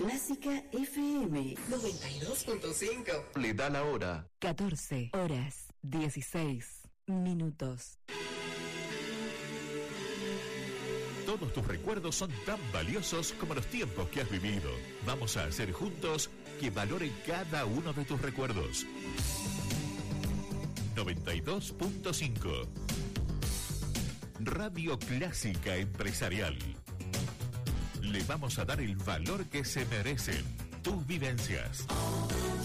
Clásica FM 92.5. Le da la hora. 14 horas 16 minutos. Todos tus recuerdos son tan valiosos como los tiempos que has vivido. Vamos a hacer juntos que valore cada uno de tus recuerdos. 92.5 Radio Clásica Empresarial. Le vamos a dar el valor que se merecen tus vivencias.